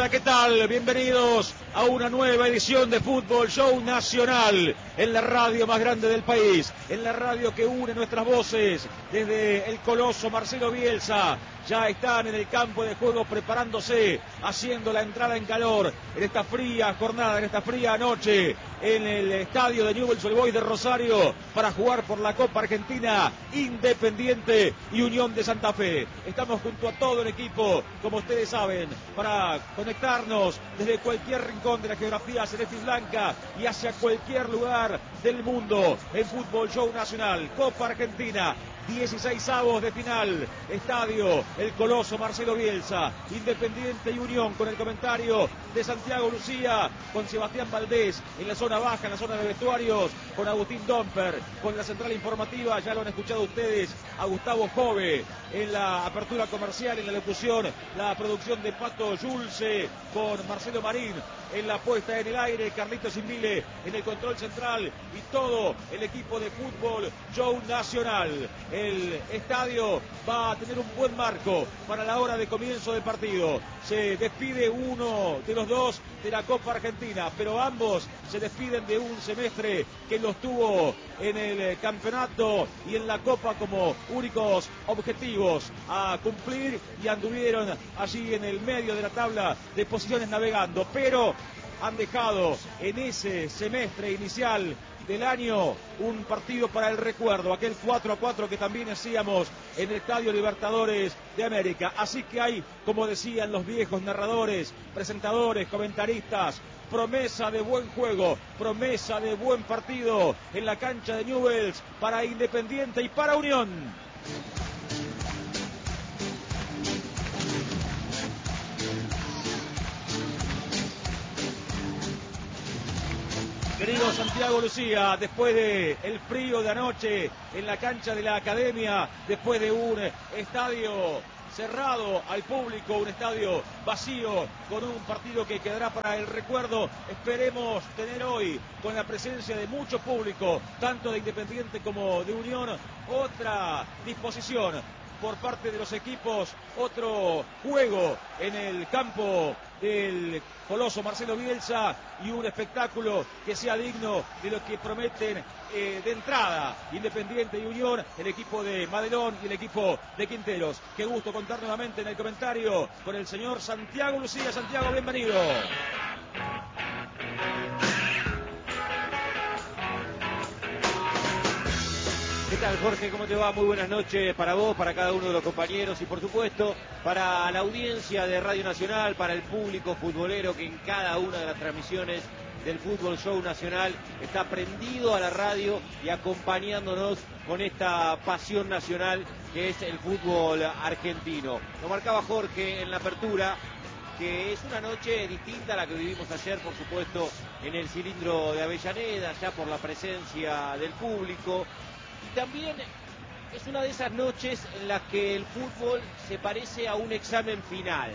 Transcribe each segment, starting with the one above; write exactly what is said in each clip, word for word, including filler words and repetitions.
Hola, ¿qué tal? Bienvenidos a una nueva edición de Fútbol Show Nacional en la radio más grande del país, en la radio que une nuestras voces desde el coloso Marcelo Bielsa. Ya están en el campo de juego preparándose, haciendo la entrada en calor en esta fría jornada, en esta fría noche, en el estadio de Newell's Old Boys de Rosario, para jugar por la Copa Argentina, Independiente y Unión de Santa Fe. Estamos junto a todo el equipo, como ustedes saben, para conectarnos desde cualquier rincón de la geografía celeste y blanca y hacia cualquier lugar del mundo en Fútbol Show Nacional, Copa Argentina. dieciseisavos de final, estadio el coloso Marcelo Bielsa, Independiente y Unión, con el comentario de Santiago Lucía, con Sebastián Valdés en la zona baja, en la zona de vestuarios, con Agustín Domper, con la central informativa, ya lo han escuchado ustedes, a Gustavo Jove en la apertura comercial, en la locución, la producción de Pato Yulce, con Marcelo Marín en la puesta en el aire, Carlitos Invile en el control central y todo el equipo de Fútbol Show Nacional. El estadio va a tener un buen marco para la hora de comienzo del partido. Se despide uno de los dos de la Copa Argentina, pero ambos se despiden de un semestre que los tuvo en el campeonato y en la Copa como únicos objetivos a cumplir, y anduvieron allí en el medio de la tabla de posiciones navegando, pero han dejado en ese semestre inicial del año un partido para el recuerdo, aquel cuatro a cuatro que también hacíamos en el Estadio Libertadores de América. Así que hay, como decían los viejos narradores, presentadores, comentaristas, promesa de buen juego, promesa de buen partido en la cancha de Newell's para Independiente y para Unión. Querido Santiago Lucía, después de el frío de anoche en la cancha de la Academia, después de un estadio cerrado al público, un estadio vacío, con un partido que quedará para el recuerdo, esperemos tener hoy, con la presencia de mucho público, tanto de Independiente como de Unión, otra disposición por parte de los equipos, otro juego en el campo del coloso Marcelo Bielsa y un espectáculo que sea digno de lo que prometen eh, de entrada Independiente y Unión, el equipo de Madelón y el equipo de Quinteros. Qué gusto contar nuevamente en el comentario con el señor Santiago Lucía. Santiago, bienvenido. ¿Qué tal, Jorge? ¿Cómo te va? Muy buenas noches para vos, para cada uno de los compañeros y por supuesto para la audiencia de Radio Nacional, para el público futbolero que en cada una de las transmisiones del Fútbol Show Nacional está prendido a la radio y acompañándonos con esta pasión nacional que es el fútbol argentino. Lo marcaba Jorge en la apertura, que es una noche distinta a la que vivimos ayer, por supuesto, en el cilindro de Avellaneda, ya por la presencia del público. Y también es una de esas noches en las que el fútbol se parece a un examen final.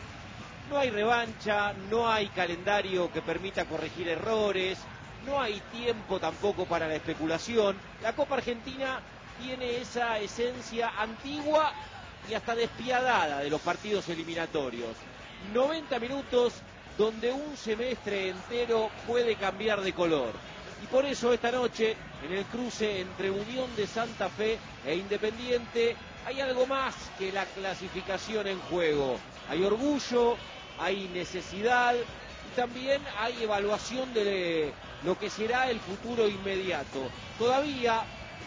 No hay revancha, no hay calendario que permita corregir errores, no hay tiempo tampoco para la especulación. La Copa Argentina tiene esa esencia antigua y hasta despiadada de los partidos eliminatorios. noventa minutos donde un semestre entero puede cambiar de color. Y por eso esta noche, en el cruce entre Unión de Santa Fe e Independiente, hay algo más que la clasificación en juego. Hay orgullo, hay necesidad y también hay evaluación de lo que será el futuro inmediato. Todavía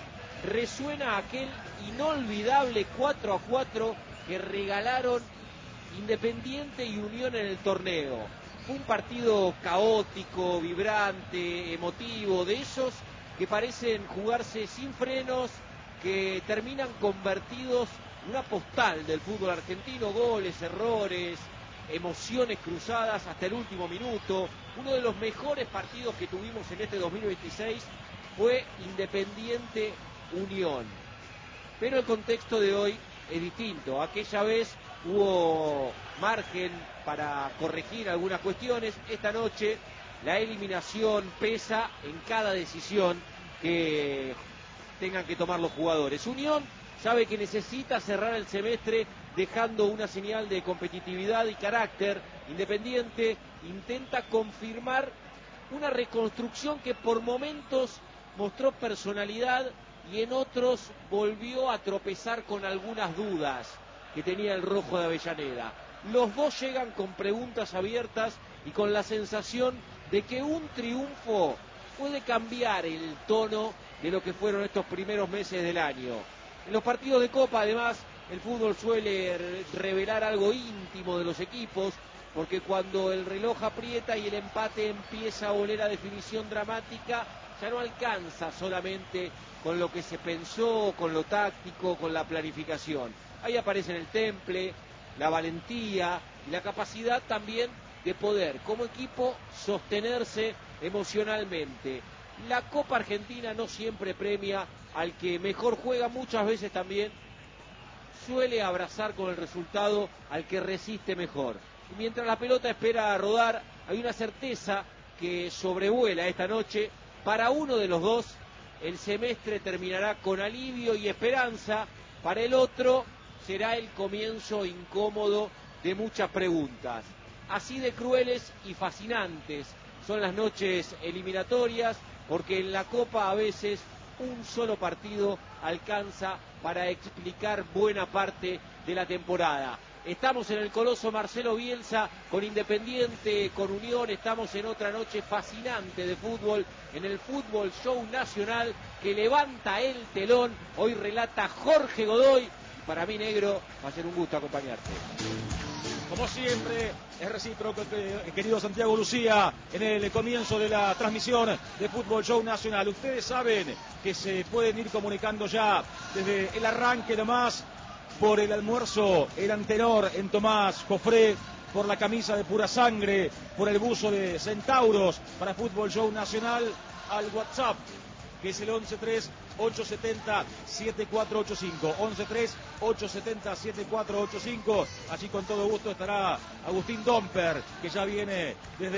resuena aquel inolvidable cuatro a cuatro que regalaron Independiente y Unión en el torneo. Fue un partido caótico, vibrante, emotivo, de esos que parecen jugarse sin frenos, que terminan convertidos en una postal del fútbol argentino, goles, errores, emociones cruzadas hasta el último minuto. Uno de los mejores partidos que tuvimos en este dos mil veintiséis fue Independiente Unión. Pero el contexto de hoy es distinto. Aquella vez hubo margen para corregir algunas cuestiones. Esta noche la eliminación pesa en cada decisión que tengan que tomar los jugadores. Unión sabe que necesita cerrar el semestre dejando una señal de competitividad y carácter. Independiente intenta confirmar una reconstrucción que por momentos mostró personalidad y en otros volvió a tropezar con algunas dudas que tenía el rojo de Avellaneda. Los dos llegan con preguntas abiertas y con la sensación de que un triunfo puede cambiar el tono de lo que fueron estos primeros meses del año. En los partidos de Copa, además, el fútbol suele revelar algo íntimo de los equipos, porque cuando el reloj aprieta y el empate empieza a oler a definición dramática, ya no alcanza solamente con lo que se pensó, con lo táctico, con la planificación. Ahí aparecen el temple, la valentía y la capacidad también de poder, como equipo, sostenerse emocionalmente. La Copa Argentina no siempre premia al que mejor juega, muchas veces también suele abrazar con el resultado al que resiste mejor. Y mientras la pelota espera a rodar, hay una certeza que sobrevuela esta noche. Para uno de los dos, el semestre terminará con alivio y esperanza. Para el otro, será el comienzo incómodo de muchas preguntas. Así de crueles y fascinantes son las noches eliminatorias, porque en la Copa a veces un solo partido alcanza para explicar buena parte de la temporada. Estamos en el Coloso Marcelo Bielsa con Independiente, con Unión. Estamos en otra noche fascinante de fútbol, en el Fútbol Show Nacional que levanta el telón. Hoy relata Jorge Godoy. Para mí, negro, va a ser un gusto acompañarte. Como siempre, es recíproco, querido Santiago Lucía, en el comienzo de la transmisión de Fútbol Show Nacional. Ustedes saben que se pueden ir comunicando ya desde el arranque nomás por el almuerzo, el antenor en Tomás Jofré, por la camisa de Pura Sangre, por el buzo de Centauros para Fútbol Show Nacional, al WhatsApp, que es el once tres ocho siete cero siete cuatro ocho cinco, once tres ocho siete cero siete cuatro ocho cinco. Allí con todo gusto estará Agustín Domper, que ya viene desde